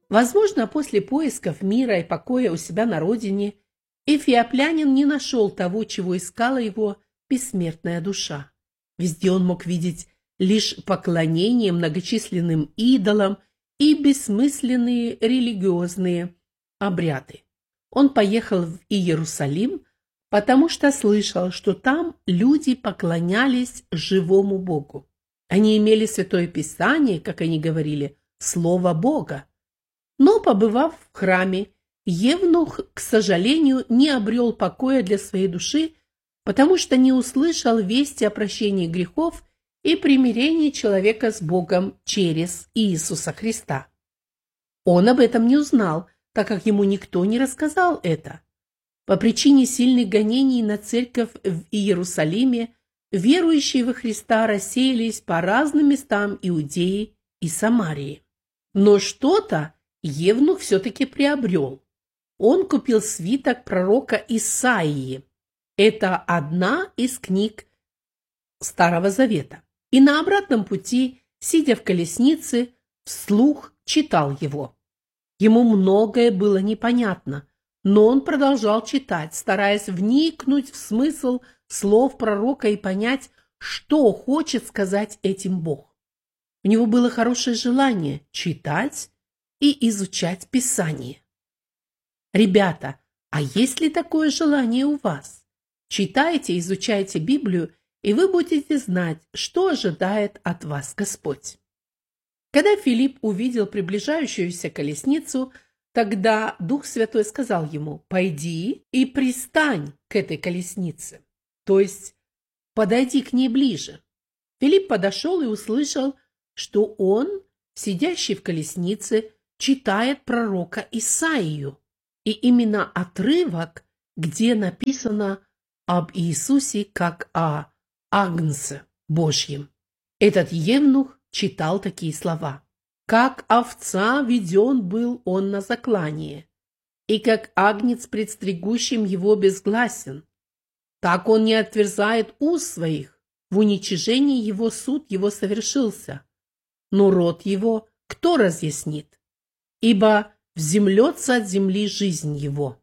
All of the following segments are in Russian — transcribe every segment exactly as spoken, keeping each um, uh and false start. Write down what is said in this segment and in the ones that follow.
Возможно, после поисков мира и покоя у себя на родине эфиоплянин не нашел того, чего искала его бессмертная душа. Везде он мог видеть лишь поклонение многочисленным идолам и бессмысленные религиозные обряды. Он поехал в Иерусалим, потому что слышал, что там люди поклонялись живому Богу. Они имели Святое Писание, как они говорили, Слово Бога. Но, побывав в храме, Евнух, к сожалению, не обрел покоя для своей души, потому что не услышал вести о прощении грехов и примирении человека с Богом через Иисуса Христа. Он об этом не узнал, так как ему никто не рассказал это. По причине сильных гонений на церковь в Иерусалиме верующие во Христа рассеялись по разным местам Иудеи и Самарии. Но что-то Евнух все-таки приобрел. Он купил свиток пророка Исаии. Это одна из книг Старого Завета. И на обратном пути, сидя в колеснице, вслух читал его. Ему многое было непонятно, но он продолжал читать, стараясь вникнуть в смысл слов пророка и понять, что хочет сказать этим Бог. У него было хорошее желание читать и изучать Писание. Ребята, а есть ли такое желание у вас? Читайте, изучайте Библию, и вы будете знать, что ожидает от вас Господь. Когда Филипп увидел приближающуюся колесницу, тогда Дух Святой сказал ему: «Пойди и пристань к этой колеснице», то есть подойди к ней ближе. Филипп подошел и услышал, что он, сидящий в колеснице, читает пророка Исаию, и именно отрывок, где написано об Иисусе как о Агнце Божьем. Этот евнух читал такие слова: «Как овца веден был он на заклание, и как агнец пред стригущим его безгласен. Так он не отверзает уст своих, в уничижении его суд его совершился. Но род его кто разъяснит? Ибо вземлется от земли жизнь его».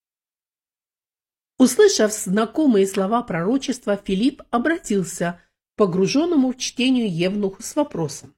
Услышав знакомые слова пророчества, Филипп обратился к погруженному в чтение евнуху с вопросом: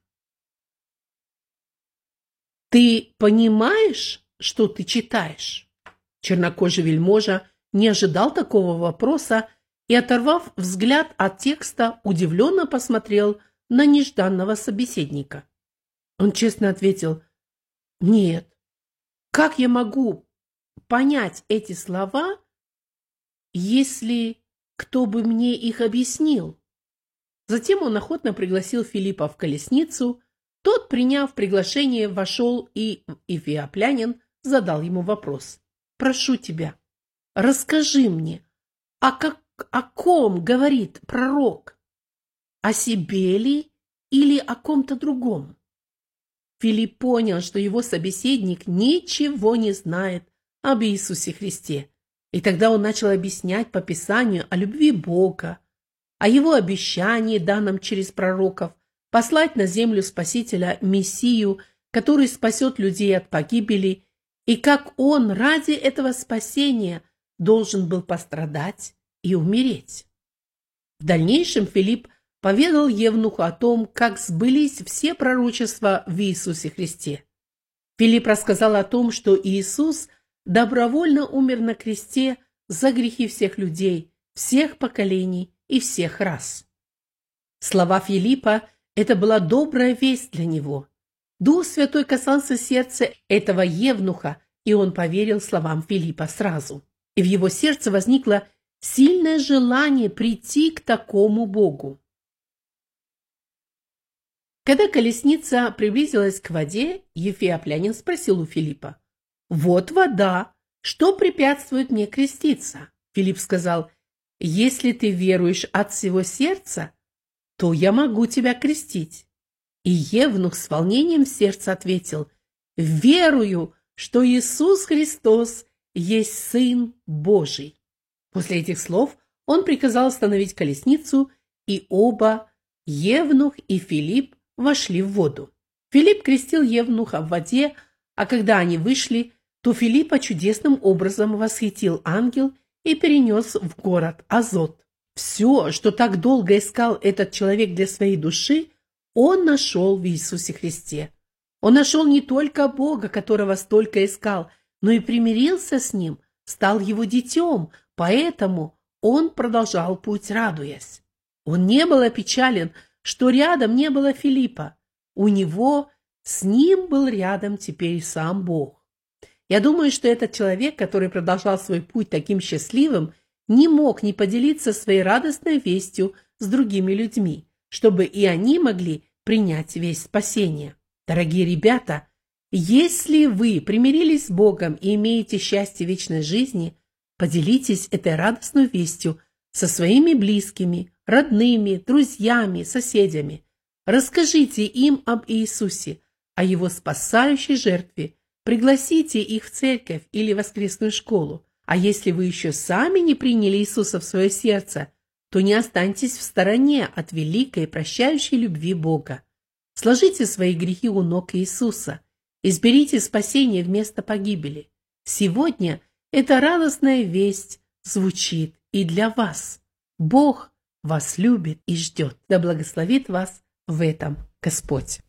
«Ты понимаешь, что ты читаешь?» Чернокожий вельможа не ожидал такого вопроса и, оторвав взгляд от текста, удивленно посмотрел на нежданного собеседника. Он честно ответил: «Нет, как я могу понять эти слова, если кто бы мне их объяснил?» Затем он охотно пригласил Филиппа в колесницу. Тот, приняв приглашение, вошел, и эфиоплянин задал ему вопрос: «Прошу тебя, расскажи мне, о, как, о ком говорит пророк? О себе ли или о ком-то другом?» Филипп понял, что его собеседник ничего не знает об Иисусе Христе. И тогда он начал объяснять по Писанию о любви Бога, о его обещании, данном через пророков, послать на землю Спасителя Мессию, который спасет людей от погибели, и как он ради этого спасения должен был пострадать и умереть. В дальнейшем Филипп поведал евнуху о том, как сбылись все пророчества в Иисусе Христе. Филипп рассказал о том, что Иисус добровольно умер на кресте за грехи всех людей, всех поколений и всех рас. Слова Филиппа – это была добрая весть для него. Дух Святой касался сердца этого евнуха, и он поверил словам Филиппа сразу. И в его сердце возникло сильное желание прийти к такому Богу. Когда колесница приблизилась к воде, эфиоплянин спросил у Филиппа: «Вот вода, что препятствует мне креститься?» Филипп сказал: «Если ты веруешь от всего сердца, то я могу тебя крестить». И евнух с волнением в сердце ответил: «Верую, что Иисус Христос есть Сын Божий». После этих слов он приказал остановить колесницу, и оба, евнух и Филипп, вошли в воду. Филипп крестил евнуха в воде, А когда они вышли, то Филиппа чудесным образом восхитил ангел и перенес в город Азот. Все, что так долго искал этот человек для своей души, он нашел в Иисусе Христе. Он нашел не только Бога, которого столько искал, но и примирился с Ним, стал Его детем, поэтому он продолжал путь, радуясь. Он не был опечален, что рядом не было Филиппа. У него с ним был рядом теперь и сам Бог. Я думаю, что этот человек, который продолжал свой путь таким счастливым, не мог не поделиться своей радостной вестью с другими людьми, чтобы и они могли принять весть спасения. Дорогие ребята, если вы примирились с Богом и имеете счастье вечной жизни, поделитесь этой радостной вестью со своими близкими, родными, друзьями, соседями. Расскажите им об Иисусе, о Его спасающей жертве. Пригласите их в церковь или воскресную школу. А если вы еще сами не приняли Иисуса в свое сердце, то не останьтесь в стороне от великой и прощающей любви Бога. Сложите свои грехи у ног Иисуса. Изберите спасение вместо погибели. Сегодня эта радостная весть звучит и для вас. Бог вас любит и ждет. Да благословит вас в этом Господь.